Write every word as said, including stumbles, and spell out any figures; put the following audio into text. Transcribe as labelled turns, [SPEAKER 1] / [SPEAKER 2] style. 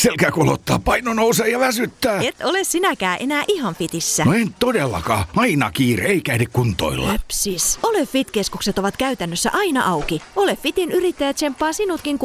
[SPEAKER 1] selkä kolottaa, paino nousee ja väsyttää.
[SPEAKER 2] Et ole sinäkään enää ihan fitissä.
[SPEAKER 1] No en todellakaan. Aina kiire, eikä ehdi kuntoilla.
[SPEAKER 2] Höpsis. Ole Fit-keskukset ovat käytännössä aina auki. Ole Fitin yrittäjä tsemppaa sinutkin